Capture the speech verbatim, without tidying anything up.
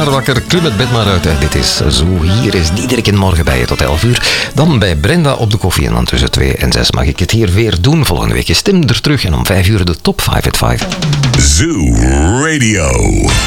maar wakker, klim het bed maar uit. Hè. Dit is Zo. Hier is Diederik morgen bij je tot elf uur. Dan bij Brenda op de koffie en dan tussen twee en zes mag ik het hier weer doen. Volgende week is Tim er terug en om vijf uur de top vijf at vijf. Zoo Radio.